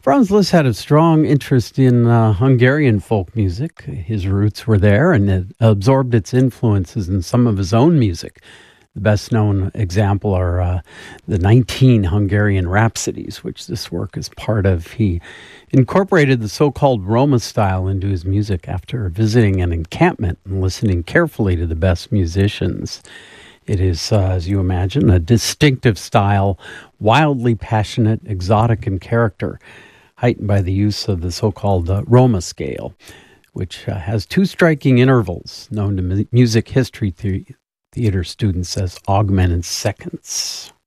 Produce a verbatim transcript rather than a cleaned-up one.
Franz Liszt had a strong interest in uh, Hungarian folk music. His roots were there and had absorbed its influences in some of his own music. The best known example are uh, the nineteen Hungarian Rhapsodies, which this work is part of. He incorporated the so-called Roma style into his music after visiting an encampment and listening carefully to the best musicians. It is, uh, as you imagine, a distinctive style, wildly passionate, exotic in character, heightened by the use of the so-called uh, Roma scale, which uh, has two striking intervals known to mu- music history the- theater students as augmented seconds.